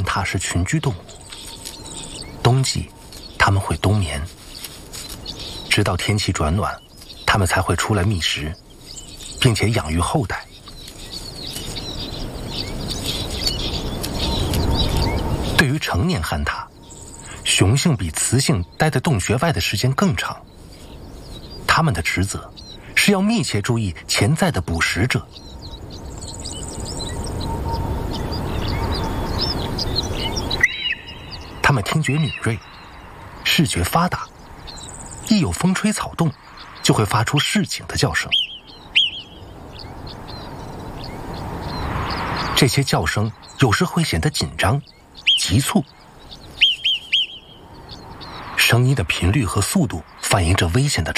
獭是群居动物，冬季它们会冬眠，直到天气转暖，它们才会出来觅食，并且养育后代。对于成年旱獭，雄性比雌性待在洞穴外的时间更长。它们的职责是要密切注意潜在的捕食者。它们听觉敏锐，视觉发达，一有风吹草动，就会发出示警的叫声。这些叫声有时会显得紧张、急促，声音的频率和速度反映着危险的程度。